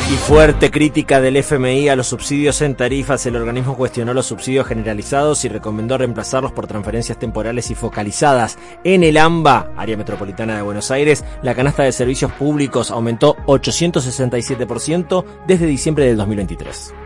Y fuerte crítica del FMI a los subsidios en tarifas. El organismo cuestionó los subsidios generalizados y recomendó reemplazarlos por transferencias temporales y focalizadas. En el AMBA, área metropolitana de Buenos Aires, la canasta de servicios públicos aumentó 867% desde diciembre del 2023.